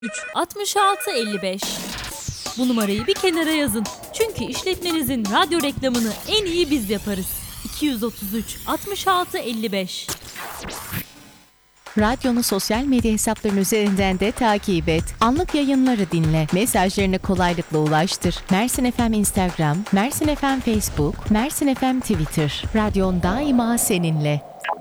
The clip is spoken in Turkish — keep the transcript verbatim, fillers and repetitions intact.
üç altmış altı elli beş. Bu numarayı bir kenara yazın. Çünkü işletmenizin radyo reklamını en iyi biz yaparız. iki otuz üç altmış altı elli beş. Radyonu sosyal medya hesapların üzerinden de takip et. Anlık yayınları dinle. Mesajlarını kolaylıkla ulaştır. Mersin F M Instagram, Mersin F M Facebook, Mersin F M Twitter. Radyon daima seninle.